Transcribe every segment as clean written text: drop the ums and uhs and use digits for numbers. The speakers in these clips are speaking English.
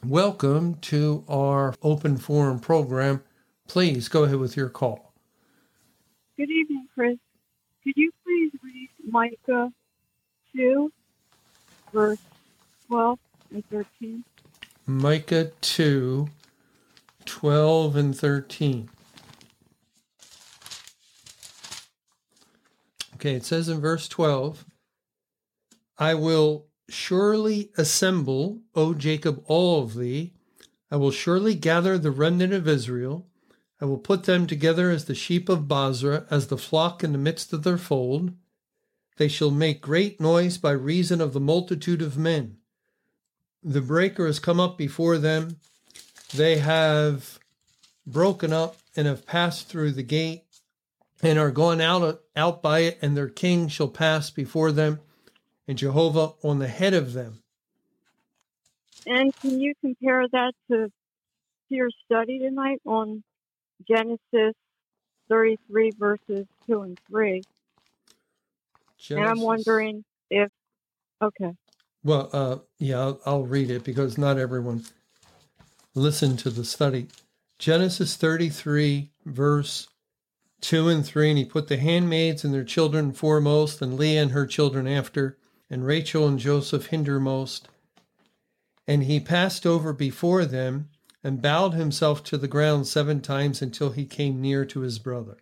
Welcome to our open forum program. Please go ahead with your call. Good evening, Chris. Could you please read Micah 2, verse 12 and 13? Micah 2, 12 and 13. Okay, it says in verse 12, I will surely assemble, O Jacob, all of thee. I will surely gather the remnant of Israel. I will put them together as the sheep of Basra, as the flock in the midst of their fold. They shall make great noise by reason of the multitude of men. The breaker has come up before them. They have broken up and have passed through the gate and are gone out by it, and their king shall pass before them, and Jehovah on the head of them. And can you compare that to your study tonight on Genesis 33, verses 2 and 3? And I'm wondering if, okay. Well, I'll read it because not everyone listened to the study. Genesis 33, verse 2 and 3, and he put the handmaids and their children foremost, and Leah and her children after, and Rachel and Joseph hindermost. And he passed over before them and bowed himself to the ground 7 times until he came near to his brother.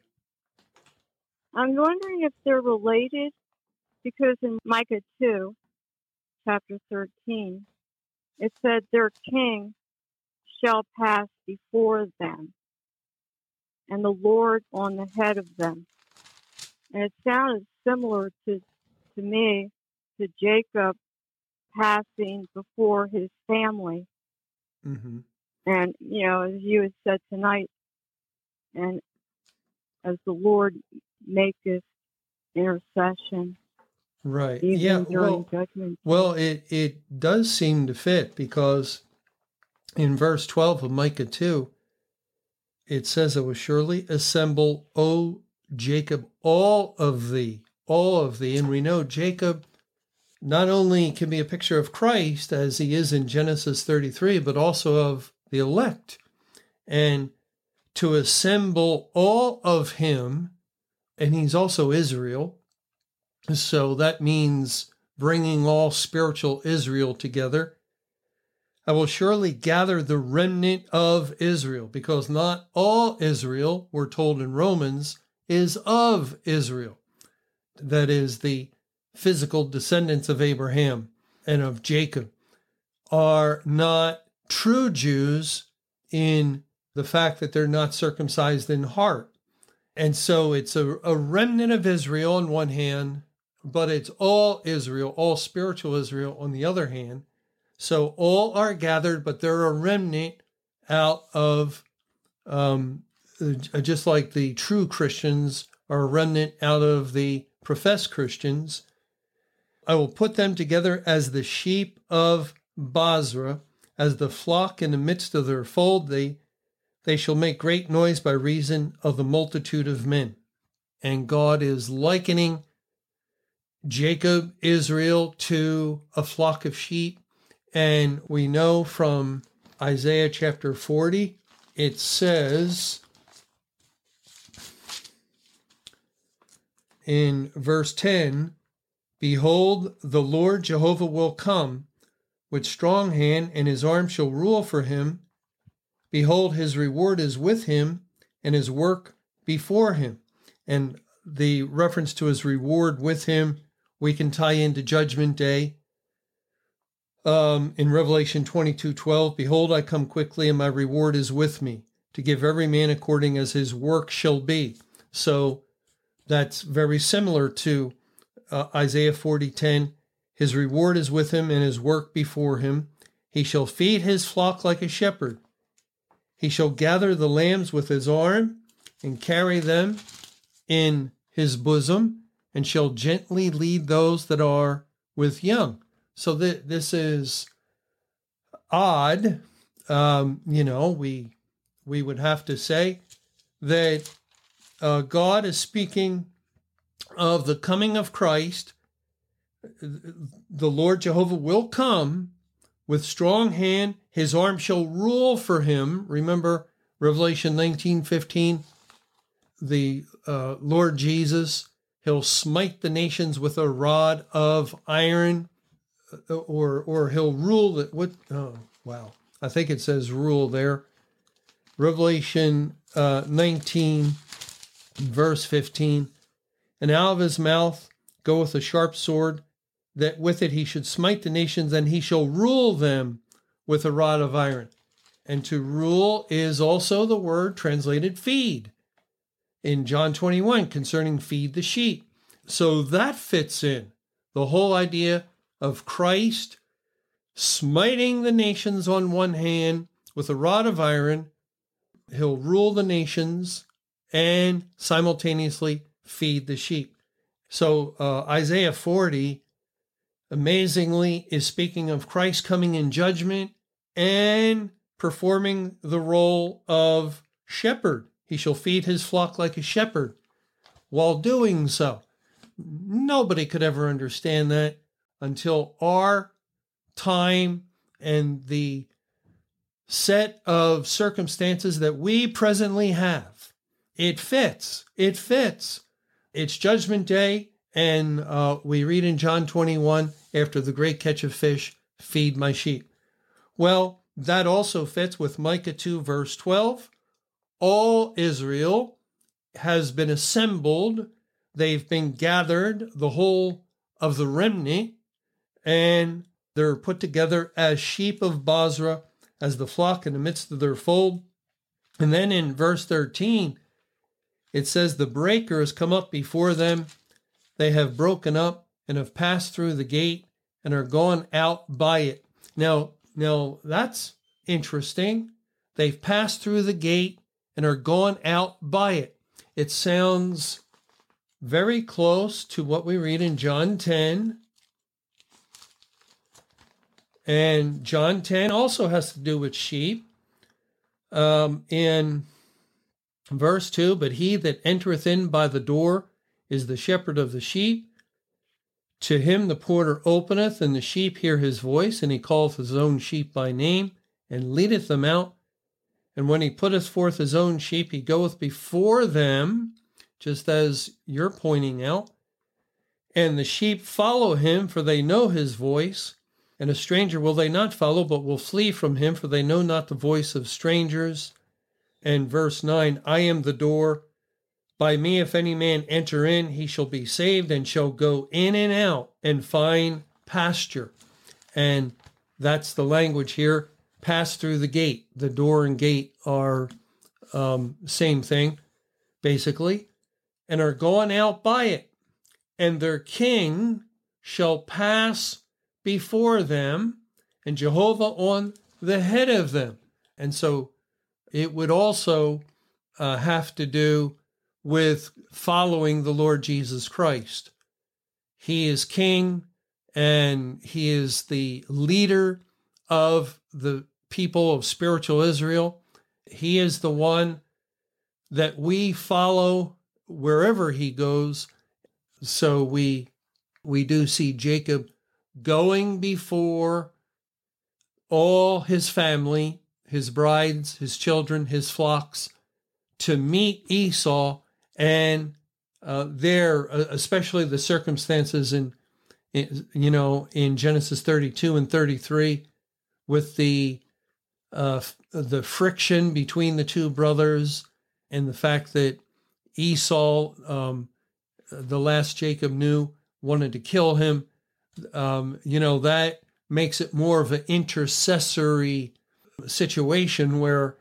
I'm wondering if they're related, because in Micah 2, chapter 13, it said their king shall pass before them, and the Lord on the head of them. And it sounded similar to me, to Jacob passing before his family. Mm-hmm. And, as you had said tonight, and as the Lord maketh intercession. Right. Even during judgment. Well, it does seem to fit, because in verse 12 of Micah 2, it says, I will surely assemble, O Jacob, all of thee. And we know Jacob not only can be a picture of Christ, as he is in Genesis 33, but also of the elect. And to assemble all of him, and he's also Israel, so that means bringing all spiritual Israel together. I will surely gather the remnant of Israel, because not all Israel, we're told in Romans, is of Israel. That is, the physical descendants of Abraham and of Jacob are not true Jews in the fact that they're not circumcised in heart. And so it's a remnant of Israel on one hand, but it's all Israel, all spiritual Israel on the other hand. So all are gathered, but they're a remnant out of, just like the true Christians are a remnant out of the professed Christians. I will put them together as the sheep of Basra, as the flock in the midst of their fold. They shall make great noise by reason of the multitude of men. And God is likening Jacob, Israel, to a flock of sheep. And we know from Isaiah chapter 40, it says in verse 10, Behold, the Lord Jehovah will come with strong hand, and his arm shall rule for him. Behold, his reward is with him, and his work before him. And the reference to his reward with him, we can tie into Judgment Day. In Revelation 22:12, Behold, I come quickly, and my reward is with me, to give every man according as his work shall be. So that's very similar to Isaiah 40:10. His reward is with him, and his work before him. He shall feed his flock like a shepherd. He shall gather the lambs with his arm, and carry them in his bosom, and shall gently lead those that are with young. So this is odd. We would have to say that God is speaking of the coming of Christ. The Lord Jehovah will come, with strong hand, his arm shall rule for him. Remember Revelation 19:15, the Lord Jesus, he'll smite the nations with a rod of iron, or he'll rule it. I think it says rule there. Revelation 19, verse 15. And out of his mouth goeth a sharp sword, that with it he should smite the nations, and he shall rule them with a rod of iron. And to rule is also the word translated feed in John 21 concerning feed the sheep. So that fits in the whole idea of Christ smiting the nations on one hand with a rod of iron. He'll rule the nations and simultaneously feed the sheep. So Isaiah 40, amazingly, is speaking of Christ coming in judgment and performing the role of shepherd. He shall feed his flock like a shepherd. While doing so, nobody could ever understand that until our time and the set of circumstances that we presently have. It fits. It fits. It's Judgment Day, and we read in John 21, after the great catch of fish, feed my sheep. Well, that also fits with Micah 2, verse 12. All Israel has been assembled. They've been gathered, the whole of the remnant, and they're put together as sheep of Bozrah, as the flock in the midst of their fold. And then in verse 13, it says, the breaker has come up before them. They have broken up and have passed through the gate and are gone out by it. Now that's interesting. They've passed through the gate and are gone out by it. It sounds very close to what we read in John 10. And John 10 also has to do with sheep. In verse 2, but he that entereth in by the door is the shepherd of the sheep. To him the porter openeth, and the sheep hear his voice, and he calleth his own sheep by name, and leadeth them out. And when he putteth forth his own sheep, he goeth before them, just as you're pointing out. And the sheep follow him, for they know his voice. And a stranger will they not follow, but will flee from him, for they know not the voice of strangers. And verse 9, I am the door. By me, if any man enter in, he shall be saved, and shall go in and out and find pasture. And that's the language here. Pass through the gate. The door and gate are same thing, basically, and are gone out by it. And their king shall pass before them, and Jehovah on the head of them. And so it would also have to do with following the Lord Jesus Christ. He is king, and he is the leader of the people of spiritual Israel. He is the one that we follow wherever he goes. So we do see Jacob going before all his family, his brides, his children, his flocks, to meet Esau, and there, especially the circumstances in Genesis 32 and 33, with the friction between the two brothers, and the fact that Esau, the last Jacob knew, wanted to kill him. That makes it more of an intercessory situation where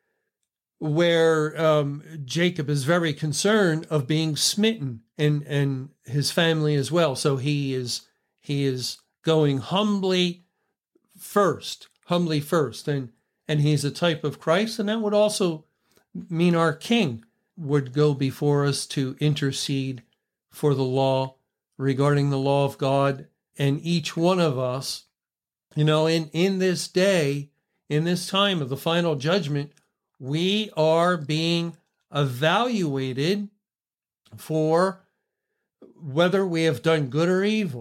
Jacob is very concerned of being smitten, and his family as well. So he is going humbly first, and he's a type of Christ, and that would also mean our King would go before us to intercede for the law, regarding the law of God, and each one of us, in this day, in this time of the final judgment, we are being evaluated for whether we have done good or evil.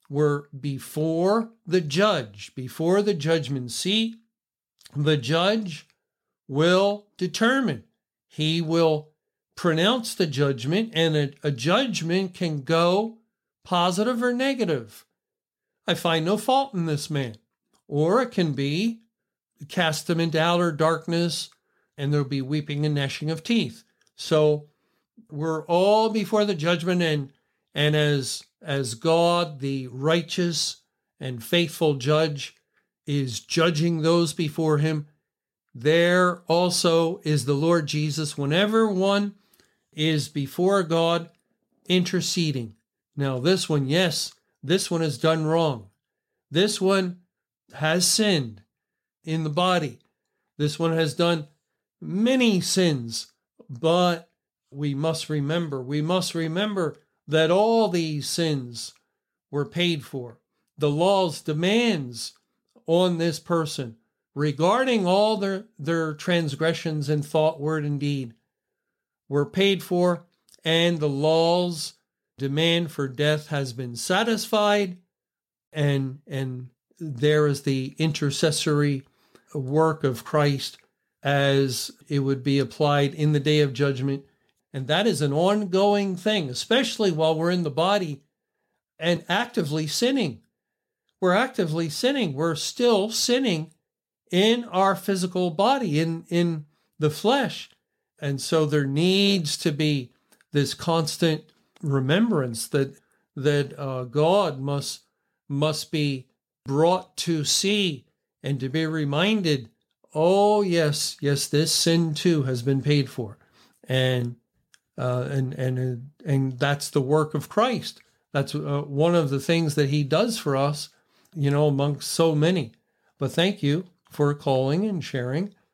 we're before the judge, before the judgment seat. The judge will determine. He will pronounce the judgment, and a judgment can go positive or negative. I find no fault in this man. Or it can be cast him into outer darkness, and there'll be weeping and gnashing of teeth. So we're all before the judgment, and as God, the righteous and faithful judge, is judging those before him, there also is the Lord Jesus whenever one is before God interceding. Now this one, yes, this one has done wrong. This one has sinned in the body. This one has done many sins, but we must remember that all these sins were paid for. The law's demands on this person regarding all their transgressions in thought, word, and deed were paid for, and the law's demand for death has been satisfied, and there is the intercessory work of Christ as it would be applied in the day of judgment. And that is an ongoing thing, especially while we're in the body and actively sinning. We're actively sinning. We're still sinning in our physical body, in the flesh. And so there needs to be this constant remembrance that God must be brought to see and to be reminded, oh yes, this sin too has been paid for. And that's the work of Christ. That's one of the things that he does for us, amongst so many. But thank you for calling and sharing.